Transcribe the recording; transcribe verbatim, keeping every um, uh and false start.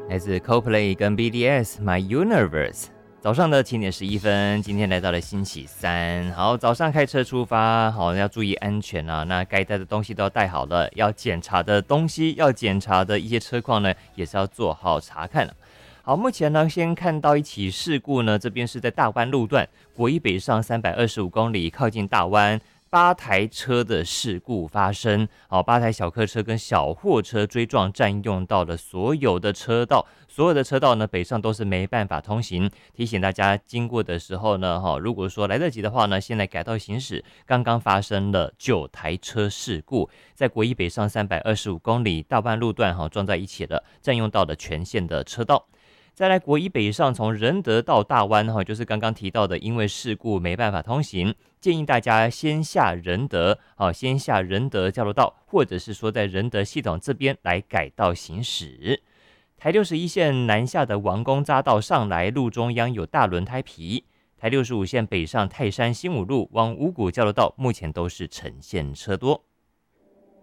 来自 Coldplay 跟 B T S My Universe。早上的七点十一分，今天来到了星期三。好，早上开车出发，好要注意安全啊。那该带的东西都要带好了，要检查的东西，要检查的一些车况呢，也是要做好查看了。好，目前呢，先看到一起事故呢，这边是在大湾路段国一北上三百二十五公里，靠近大湾。八台车的事故发生，好，八台小客车跟小货车追撞，占用到了所有的车道，所有的车道呢，北上都是没办法通行。提醒大家经过的时候呢，哈，如果说来得及的话呢，现在改道行驶。刚刚发生了九台车事故，在国一北上三百二十五公里大湾路段哈撞在一起了，占用到了全线的车道。再来国一北上从仁德到大湾哈，就是刚刚提到的，因为事故没办法通行，建议大家先下仁德，好，先下仁德交流道，或者是说在仁德系统这边来改道行驶。台六十一线南下的王公匝道上来路中央有大轮胎皮，台六十五线北上泰山新五路往五股交流道目前都是呈现车多。